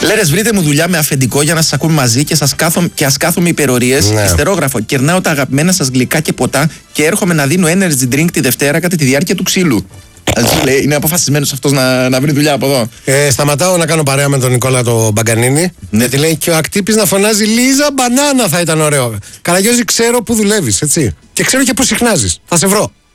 Λέρες, βρείτε μου δουλειά με αφεντικό για να σας ακούμε μαζί και ας κάθομαι υπερορίες. Ναι. Ιστερόγραφο. Κερνάω τα αγαπημένα σας γλυκά και ποτά και έρχομαι να δίνω energy drink τη Δευτέρα κατά τη διάρκεια του ξύλου. Λέει, είναι αποφασισμένος αυτός να βρει δουλειά από εδώ. Σταματάω να κάνω παρέα με τον Νικόλα το Μπαγκανίνη. Γιατί λέει και ο Ακτύπης να φωνάζει Λίζα μπανάνα θα ήταν ωραίο. Καραγιώζη, ξέρω που δουλεύεις, έτσι. Και ξέρω και που συχνάζεις. Θα σε βρω.